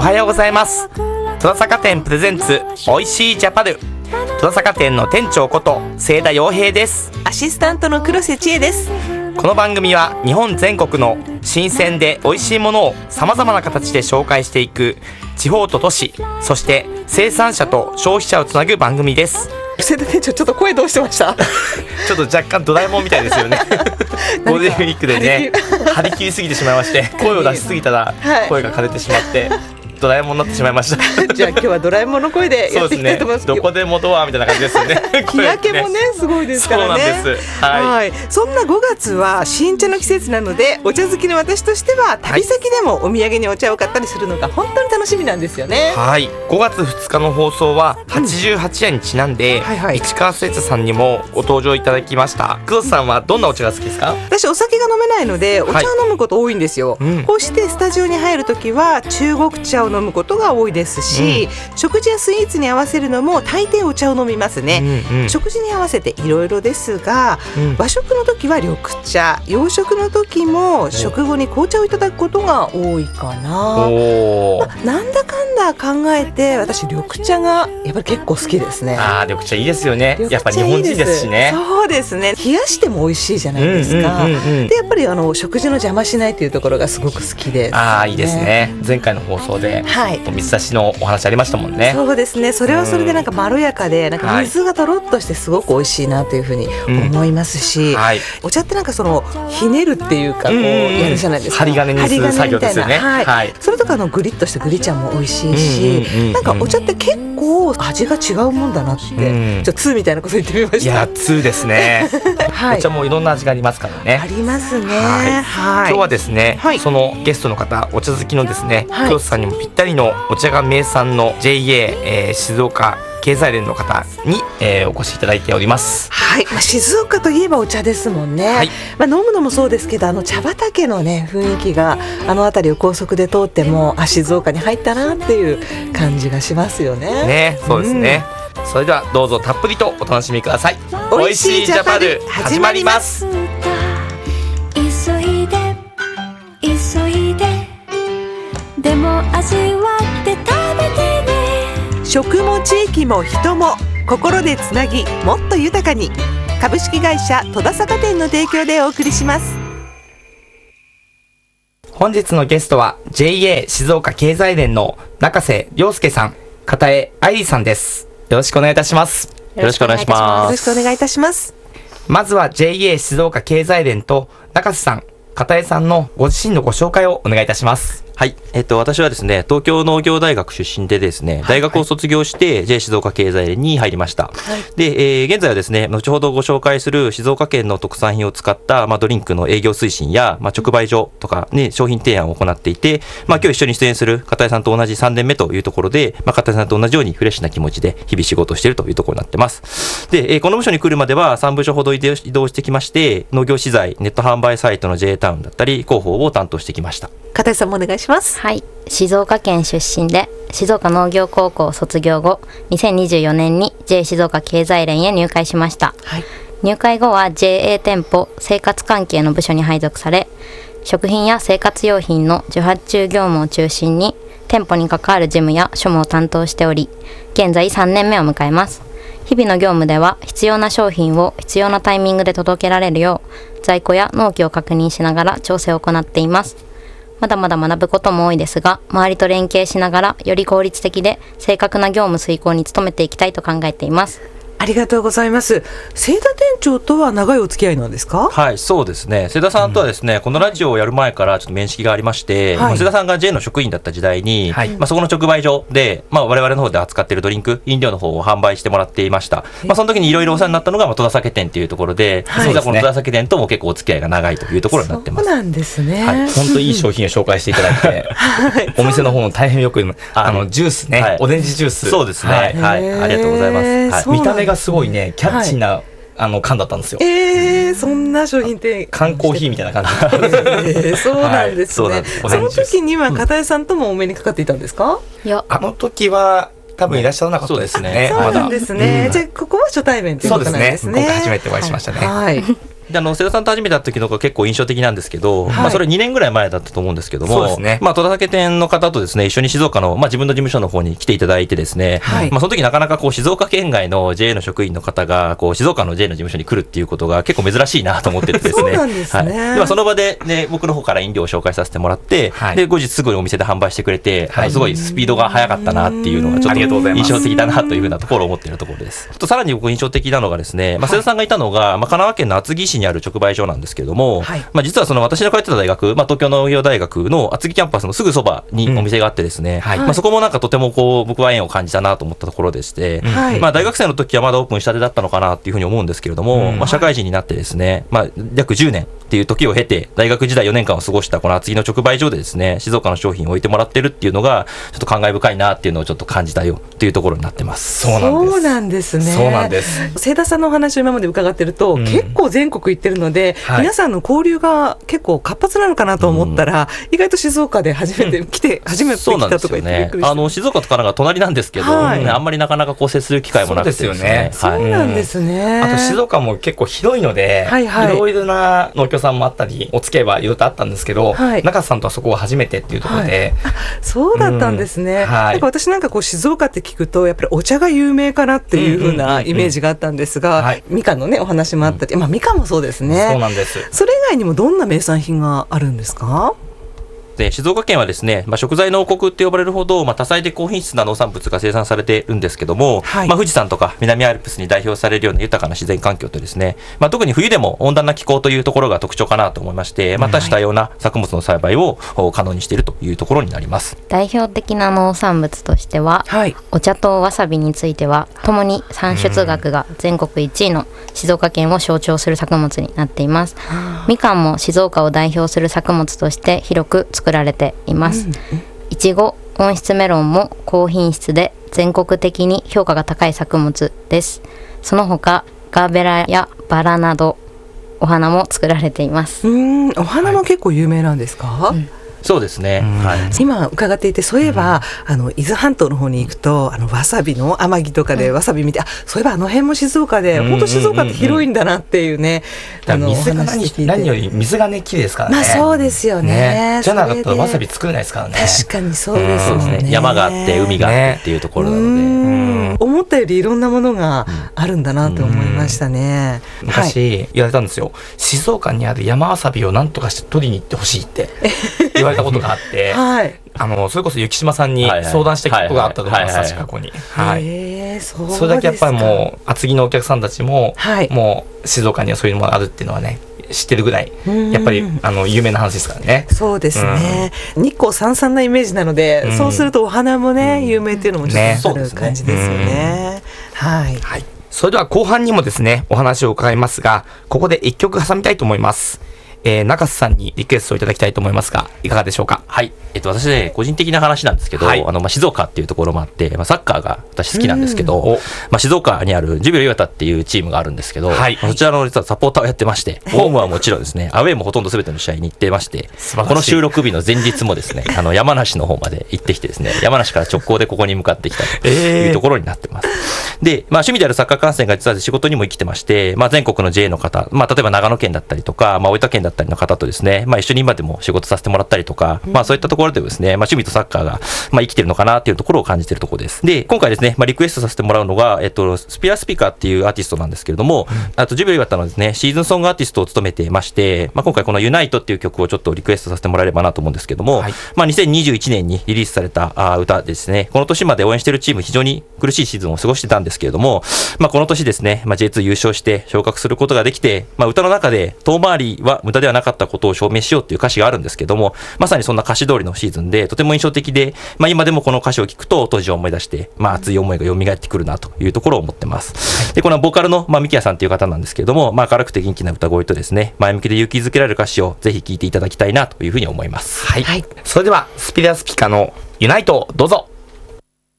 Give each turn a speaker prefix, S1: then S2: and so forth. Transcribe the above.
S1: はようございます。戸田坂店プレゼンツおいしいジャパル、戸田坂店の店長こと清田洋平です。
S2: アシスタントの黒瀬千恵です。
S1: この番組は日本全国の新鮮で美味しいものをさまざまな形で紹介していく地方と都市、そして生産者と消費者をつなぐ番組です。
S2: 清田店長、ちょっと声どうしてました？
S1: ちょっと若干ドラえもんみたいですよね。ゴールデンウィークでね、張り切りすぎてしまいまして、声を出しすぎたら声が枯れてしまってドラえもんになってしまいました。
S2: じゃあ今日はドラえもんの声でやっていきたいと思います。
S1: どこでもドアみたいな感じですよね。
S2: 日焼けもねすごいですからね。
S1: そうなんです、はい、
S2: そんな5月は新茶の季節なので、お茶好きの私としては旅先でもお土産にお茶を買ったりするのが本当に楽しみなんですよね。
S1: はい、5月2日の放送は88夜にちなんで、市川製茶さんにもご登場いただきました。黒瀬さんはどんなお茶が好きですか？
S2: 私お酒が飲めないのでお茶を飲むこと多いんですよ、こうしてスタジオに入るときは中国茶を飲むことが多いですし、食事やスイーツに合わせるのも大抵お茶を飲みますね、食事に合わせていろいろですが、和食の時は緑茶、洋食の時も食後に紅茶をいただくことが多いかな。なんだかんだ考えて私緑茶がやっぱり結構好きですね。
S1: 緑茶いいですよね。やっぱ日本人ですしね。
S2: そうですね、冷やしても美味しいじゃないですか、でやっぱり食事の邪魔しないというところがすごく好きです、
S1: いいですね。前回の放送で、水差しのお話ありましたもんね。
S2: そうですね、それはそれでなんかまろやかで、なんか水がとろっとしてすごく美味しいなというふうに思いますし、お茶ってなんかひねるっていうかこうやるじゃないですか。
S1: 針金にする作業ですよね。
S2: それとかグリッとしたグリ茶も美味しいし、なんかお茶って結構味が違うもんだなって、ちょっと2みたいなこと言ってみました。
S1: いや2ですね。お茶もいろんな味がありますからね。
S2: ありますね。
S1: 今日はですね、そのゲストの方、お茶好きのですね、黒瀬さんにもぴったりのお茶が名産の JA、静岡経済連の方に、お越しいただいております。
S2: 静岡といえばお茶ですもんね、飲むのもそうですけど、茶畑のね雰囲気が辺りを高速で通っても静岡に入ったなっていう感じがしますよね。
S1: そうですね、それではどうぞたっぷりとお楽しみください。おいしいジャパル始まります。
S3: 急いで急いで、でも味わって食べてね。
S2: 食も地域も人も心でつなぎ、もっと豊かに。株式会社戸田坂店の提供でお送りします。
S1: 本日のゲストは JA 静岡経済連の中瀬亮介さん、片江愛理さんです。よろしくお願いいたします。
S4: よろしくお願いします。
S2: よろしくお願いいたします。
S1: まずは JA 静岡経済連と中瀬さん、片江さんのご自身のご紹介をお願いいたします。
S4: はい、私はですね、東京農業大学出身でですね、大学を卒業して JA 静岡経済連に入りました。で、現在はですね、後ほどご紹介する静岡県の特産品を使った、ドリンクの営業推進や、直売所とかね、商品提案を行っていて、今日一緒に出演する片江さんと同じ3年目というところで、片江さんと同じようにフレッシュな気持ちで日々仕事をしているというところになってます。で、この部署に来るまでは3部署ほど移動してきまして、農業資材、ネット販売サイトの J タウンだったり、広報を担当してきました。
S2: 片江さんもお願いします。
S5: はい、静岡県出身で静岡農業高校卒業後、2024年に JA 静岡経済連へ入会しました。入会後は JA 店舗生活関係の部署に配属され、食品や生活用品の受発注業務を中心に店舗に関わる事務や庶務を担当しており、現在3年目を迎えます。日々の業務では必要な商品を必要なタイミングで届けられるよう、在庫や納期を確認しながら調整を行っています。まだまだ学ぶことも多いですが、周りと連携しながらより効率的で正確な業務遂行に努めていきたいと考えています。
S2: ありがとうございます。清田店長とは長いお付き合いなんですか？
S4: はい、そうですね。清田さんとはですね、このラジオをやる前からちょっと面識がありまして、清田さんが J の職員だった時代に、そこの直売所で、我々の方で扱っているドリンク、飲料の方を販売してもらっていました。その時にいろいろお世話になったのが戸田酒店というところで、この戸田酒店とも結構お付き合いが長いというところになってます。
S2: そうなんですね。
S1: 本当いい商品を紹介していただいて、お店の方も大変よくジュースね、オレンジジュース。
S4: そうですね。ありがとうございます。
S1: 見た目がすごいね、キャッチーな缶だったんですよ。
S2: そんな商品って
S1: 缶コーヒーみたいな感
S2: じ。そうなんですね。その時には片江さんともお目にかかっていたんですか？
S5: いや、
S1: あの時は多分いらっしゃらなかったですね。
S2: そうなんですね。じゃあここは初対面ということなんですね。
S1: そうですね。今回初めてお会いしましたね。
S4: で瀬田さんと始めた時のが結構印象的なんですけど、それ2年ぐらい前だったと思うんですけども、そうですね、戸田酒店の方とですね一緒に静岡の、自分の事務所の方に来ていただいてですね、その時なかなか静岡県外の JA の職員の方が静岡の JA の事務所に来るっていうことが結構珍しいなと思っててですね
S2: そうなんですね、
S4: その場で、ね、僕の方から飲料を紹介させてもらって、で後日すぐにお店で販売してくれて、すごいスピードが速かったなっていうのがちょっと印象的だなというふうなところを思っているところです。さらに僕印象的なのがですね、瀬田さんがいたのが、神奈川県の厚木市にある直売所なんですけれども、実は私の通ってた大学、東京農業大学の厚木キャンパスのすぐそばにお店があってですね、そこもなんかとても僕は縁を感じたなと思ったところでして、大学生の時はまだオープンしたてだったのかなっていうふうに思うんですけれども、社会人になってですね、約10年っていう時を経て大学時代4年間を過ごしたこの厚木の直売所でですね、静岡の商品を置いてもらってるっていうのがちょっと感慨深いなっていうのをちょっと感じたよっていうところになってます。
S2: そうなんですね。
S1: そうなんです。
S2: 清田さんのお話を今まで伺ってると、結構全国行ってるので、皆さんの交流が結構活発なのかなと思ったら、意外と静岡で初めて来たとか言ってびっくりした。
S4: 静岡と神奈川隣なんですけど、あんまりなかなか接する機会もなくてですね。
S2: そうなんですね。
S1: あと静岡も結構広いので、いろいろな農協さんもあったりお付き合いはいろいろとあったんですけど、中さんとはそこは初めてっていうところで、
S2: そうだったんですね。私なんか静岡って聞くとやっぱりお茶が有名かなっていう風なイメージがあったんですが、みかんのねお話もあったり、みかんもそうですね。
S1: そうなんです。
S2: それ以外にもどんな名産品があるんですか？
S4: で静岡県はですね、食材の王国って呼ばれるほど、多彩で高品質な農産物が生産されているんですけども、富士山とか南アルプスに代表されるような豊かな自然環境とですね、特に冬でも温暖な気候というところが特徴かなと思いまして、多種多様な作物の栽培を可能にしているというところになります。
S5: 代表的な農産物としては、お茶とわさびについてはともに産出額が全国1位の静岡県を象徴する作物になっています。みかんも静岡を代表する作物として広く作られています。いちご、温室メロンも高品質で全国的に評価が高い作物です。その他ガーベラやバラなどお花も作られています。
S2: お花も結構有名なんですか？
S4: そうですね、
S2: 今伺っていて、そういえば、伊豆半島の方に行くとわさびの天城とかでわさび見て、そういえばあの辺も静岡で、本当静岡って広いんだなっていうね、
S1: 水が何より水がね綺麗ですからね。
S2: そうですよね。
S1: じゃなかったらわさび作れないですからね。
S2: 確かにそうですもんね。
S4: 山があって海があってっていうところなので、
S2: 思ったよりいろんなものがあるんだなと思いましたね。
S1: 昔言われたんですよ、静岡にある山わさびを何とかして取りに行ってほしいって言われたことがあって、それこそ雪島さんに相談したことがあったと思います。過去に。それだけやっぱりもう厚木のお客さんたちも、もう静岡にはそういうものがあるっていうのはね知ってるぐらいやっぱり有名な話ですからね。
S2: そうですね、日光さんさんなイメージなので、そうするとお花もね有名っていうのもちょっとある感じですよね。
S1: それでは後半にもですねお話を伺いますが、ここで一曲挟みたいと思います。中瀬さんにリクエストをいただきたいと思いますが、いかがでしょうか？
S4: はい、私ね個人的な話なんですけど、静岡っていうところもあって、サッカーが私好きなんですけど、静岡にあるジュビロ磐田っていうチームがあるんですけど、そちらの実はサポーターをやってまして、ホームはもちろんですね、アウェーもほとんど全ての試合に行ってまして、この収録日の前日もですね山梨の方まで行ってきてですね、山梨から直行でここに向かってきたというところになってます。で、趣味であるサッカー観戦が実は仕事にも生きてまして、全国の JA の方、例えば長野県だったりとか、大分県だったりの方とですね、一緒に今でも仕事させてもらったりとか、そういったところでですね、趣味とサッカーが生きてるのかなっていうところを感じているところです。で、今回ですね、リクエストさせてもらうのが、スピアスピカっていうアーティストなんですけれども、あとジュビロ磐田のですねシーズンソングアーティストを務めていまして、今回このユナイトっていう曲をちょっとリクエストさせてもらえればなと思うんですけども、2021年にリリースされた歌ですね。この年まで応援しているチーム非常に苦しいシーズンを過ごしてたんですけれども、この年ですね、J2 優勝して昇格することができて、歌の中で遠回りは無駄ではなかったことを証明しようっていう歌詞があるんですけども、まさにそんな歌詞通りのシーズンでとても印象的で、今でもこの歌詞を聞くと当時を思い出して、熱い思いが蘇ってくるなというところを思ってます。で、このボーカルの三木谷さんという方なんですけれども、明るくて元気な歌声とですね、前向きで勇気づけられる歌詞をぜひ聴いていただきたいなというふうに思います。
S1: それではスピアスピカのユナイトどうぞ。